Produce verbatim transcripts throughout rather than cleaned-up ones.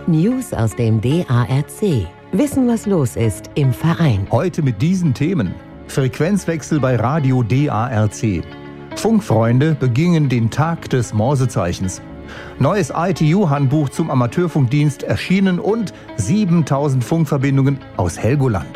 News aus dem D A R C. Wissen, was los ist im Verein. Heute mit diesen Themen. Frequenzwechsel bei Radio D A R C. Funkfreunde begingen den Tag des Morsezeichens. Neues I T U-Handbuch zum Amateurfunkdienst erschienen und siebentausend Funkverbindungen aus Helgoland.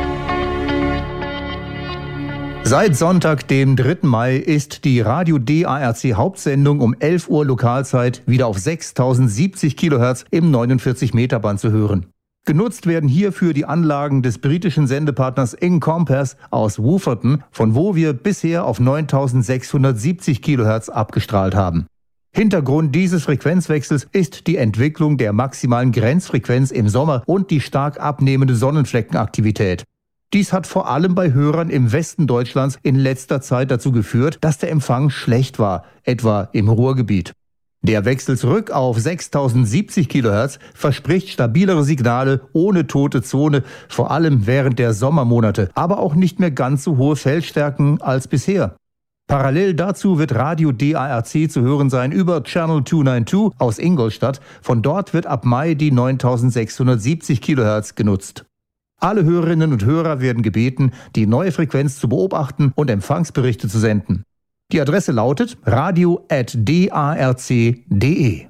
Seit Sonntag, dem dritten Mai, ist die Radio D A R C Hauptsendung um elf Uhr Lokalzeit wieder auf sechstausendsiebzig Kilohertz im neunundvierzig Meter Band zu hören. Genutzt werden hierfür die Anlagen des britischen Sendepartners Encompass aus Wooferton, von wo wir bisher auf neuntausendsechshundertsiebzig Kilohertz abgestrahlt haben. Hintergrund dieses Frequenzwechsels ist die Entwicklung der maximalen Grenzfrequenz im Sommer und die stark abnehmende Sonnenfleckenaktivität. Dies hat vor allem bei Hörern im Westen Deutschlands in letzter Zeit dazu geführt, dass der Empfang schlecht war, etwa im Ruhrgebiet. Der Wechsel zurück auf sechstausendsiebzig Kilohertz verspricht stabilere Signale ohne tote Zone, vor allem während der Sommermonate, aber auch nicht mehr ganz so hohe Feldstärken als bisher. Parallel dazu wird Radio D A R C zu hören sein über Channel zweihunderzweiundneunzig aus Ingolstadt. Von dort wird ab Mai die neuntausendsechshundertsiebzig Kilohertz genutzt. Alle Hörerinnen und Hörer werden gebeten, die neue Frequenz zu beobachten und Empfangsberichte zu senden. Die Adresse lautet radio at d a r c punkt d e.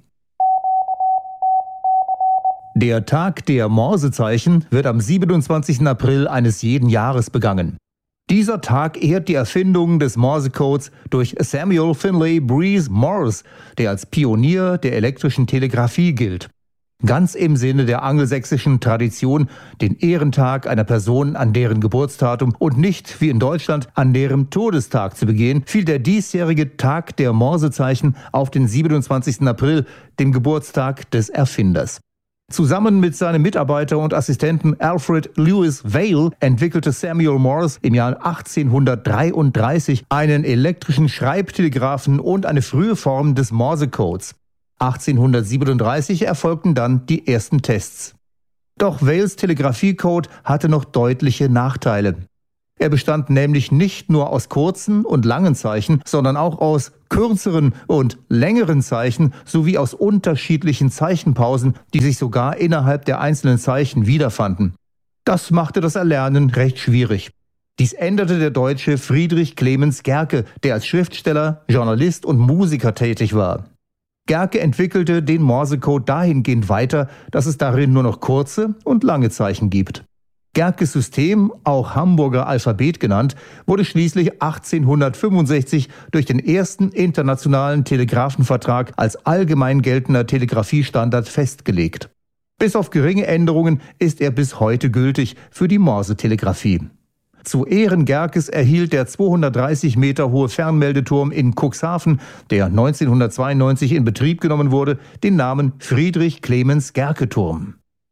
Der Tag der Morsezeichen wird am siebenundzwanzigsten April eines jeden Jahres begangen. Dieser Tag ehrt die Erfindung des Morsecodes durch Samuel Finlay Breese Morse, der als Pionier der elektrischen Telegrafie gilt. Ganz im Sinne der angelsächsischen Tradition, den Ehrentag einer Person an deren Geburtsdatum und nicht, wie in Deutschland, an deren Todestag zu begehen, fiel der diesjährige Tag der Morsezeichen auf den siebenundzwanzigsten April, dem Geburtstag des Erfinders. Zusammen mit seinem Mitarbeiter und Assistenten Alfred Lewis Vail entwickelte Samuel Morse im Jahr achtzehnhundertdreiunddreißig einen elektrischen Schreibtelegraphen und eine frühe Form des Morsecodes. achtzehnhundertsiebenunddreißig erfolgten dann die ersten Tests. Doch Vails Telegrafiecode hatte noch deutliche Nachteile. Er bestand nämlich nicht nur aus kurzen und langen Zeichen, sondern auch aus kürzeren und längeren Zeichen sowie aus unterschiedlichen Zeichenpausen, die sich sogar innerhalb der einzelnen Zeichen wiederfanden. Das machte das Erlernen recht schwierig. Dies änderte der Deutsche Friedrich Clemens Gerke, der als Schriftsteller, Journalist und Musiker tätig war. Gerke entwickelte den Morsecode dahingehend weiter, dass es darin nur noch kurze und lange Zeichen gibt. Gerkes System, auch Hamburger Alphabet genannt, wurde schließlich achtzehnhundertfünfundsechzig durch den ersten internationalen Telegrafenvertrag als allgemein geltender Telegrafiestandard festgelegt. Bis auf geringe Änderungen ist er bis heute gültig für die Morsetelegrafie. Zu Ehren Gerkes erhielt der zweihundertdreißig Meter hohe Fernmeldeturm in Cuxhaven, der neunzehnhundertzweiundneunzig in Betrieb genommen wurde, den Namen Friedrich-Clemens-Gerke-Turm.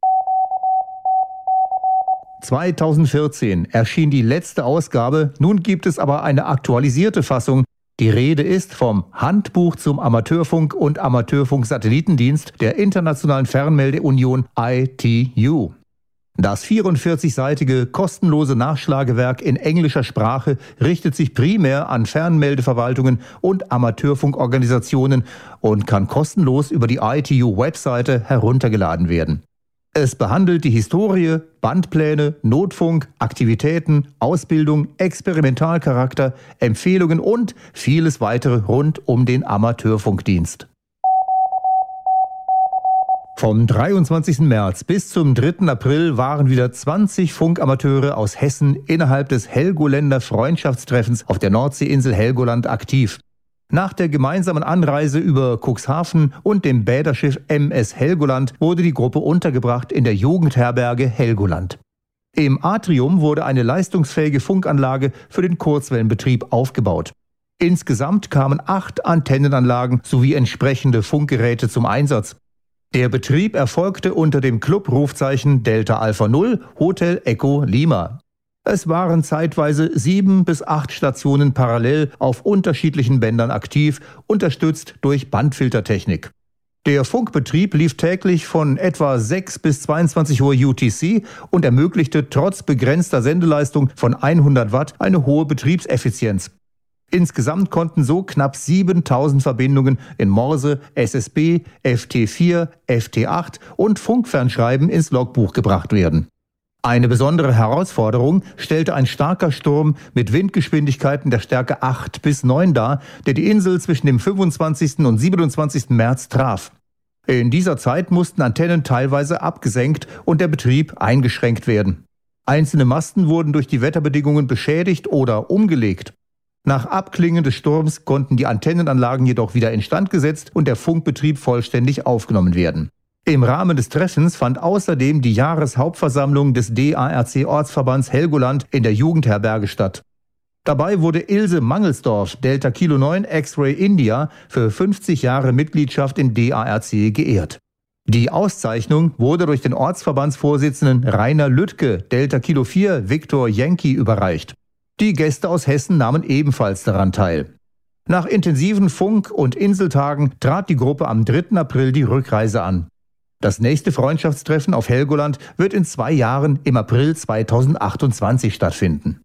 zweitausendvierzehn erschien die letzte Ausgabe, nun gibt es aber eine aktualisierte Fassung. Die Rede ist vom Handbuch zum Amateurfunk und Amateurfunk-Satellitendienst der Internationalen Fernmeldeunion I T U. Das vierundvierzigseitige kostenlose Nachschlagewerk in englischer Sprache richtet sich primär an Fernmeldeverwaltungen und Amateurfunkorganisationen und kann kostenlos über die I T U-Webseite heruntergeladen werden. Es behandelt die Historie, Bandpläne, Notfunk, Aktivitäten, Ausbildung, Experimentalcharakter, Empfehlungen und vieles weitere rund um den Amateurfunkdienst. Vom dreiundzwanzigsten März bis zum dritten April waren wieder zwanzig Funkamateure aus Hessen innerhalb des Helgoländer Freundschaftstreffens auf der Nordseeinsel Helgoland aktiv. Nach der gemeinsamen Anreise über Cuxhaven und dem Bäderschiff M S Helgoland wurde die Gruppe untergebracht in der Jugendherberge Helgoland. Im Atrium wurde eine leistungsfähige Funkanlage für den Kurzwellenbetrieb aufgebaut. Insgesamt kamen acht Antennenanlagen sowie entsprechende Funkgeräte zum Einsatz. Der Betrieb erfolgte unter dem Club-Rufzeichen Delta Alpha Null Hotel Echo Lima. Es waren zeitweise sieben bis acht Stationen parallel auf unterschiedlichen Bändern aktiv, unterstützt durch Bandfiltertechnik. Der Funkbetrieb lief täglich von etwa sechs bis zweiundzwanzig Uhr U T C und ermöglichte trotz begrenzter Sendeleistung von hundert Watt eine hohe Betriebseffizienz. Insgesamt konnten so knapp siebentausend Verbindungen in Morse, S S B, F T vier, F T acht und Funkfernschreiben ins Logbuch gebracht werden. Eine besondere Herausforderung stellte ein starker Sturm mit Windgeschwindigkeiten der Stärke acht bis neun dar, der die Insel zwischen dem fünfundzwanzigsten und siebenundzwanzigsten März traf. In dieser Zeit mussten Antennen teilweise abgesenkt und der Betrieb eingeschränkt werden. Einzelne Masten wurden durch die Wetterbedingungen beschädigt oder umgelegt. Nach Abklingen des Sturms konnten die Antennenanlagen jedoch wieder instand gesetzt und der Funkbetrieb vollständig aufgenommen werden. Im Rahmen des Treffens fand außerdem die Jahreshauptversammlung des D A R C-Ortsverbands Helgoland in der Jugendherberge statt. Dabei wurde Ilse Mangelsdorf, Delta Kilo neun X-Ray India, für fünfzig Jahre Mitgliedschaft in D A R C geehrt. Die Auszeichnung wurde durch den Ortsverbandsvorsitzenden Rainer Lüttke, Delta Kilo vier Victor Yankee, überreicht. Die Gäste aus Hessen nahmen ebenfalls daran teil. Nach intensiven Funk- und Inseltagen trat die Gruppe am dritten April die Rückreise an. Das nächste Freundschaftstreffen auf Helgoland wird in zwei Jahren im April zweitausendachtundzwanzig stattfinden.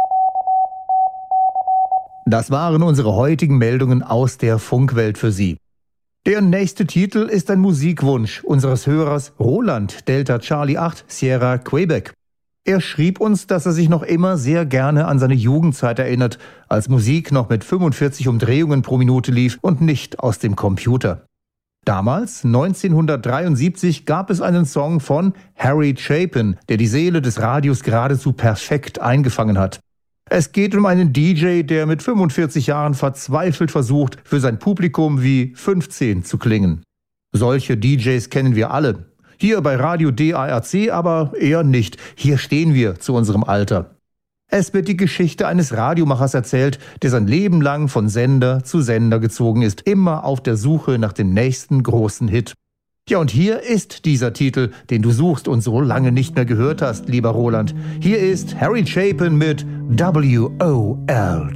Das waren unsere heutigen Meldungen aus der Funkwelt für Sie. Der nächste Titel ist ein Musikwunsch unseres Hörers Roland, Delta Charlie acht Sierra Quebec. Er schrieb uns, dass er sich noch immer sehr gerne an seine Jugendzeit erinnert, als Musik noch mit fünfundvierzig Umdrehungen pro Minute lief und nicht aus dem Computer. Damals, neunzehnhundertdreiundsiebzig, gab es einen Song von Harry Chapin, der die Seele des Radios geradezu perfekt eingefangen hat. Es geht um einen D J, der mit fünfundvierzig Jahren verzweifelt versucht, für sein Publikum wie fünfzehn zu klingen. Solche D Js kennen wir alle. Hier bei Radio D A R C aber eher nicht. Hier stehen wir zu unserem Alter. Es wird die Geschichte eines Radiomachers erzählt, der sein Leben lang von Sender zu Sender gezogen ist, immer auf der Suche nach dem nächsten großen Hit. Ja, und hier ist dieser Titel, den du suchst und so lange nicht mehr gehört hast, lieber Roland. Hier ist Harry Chapin mit W O L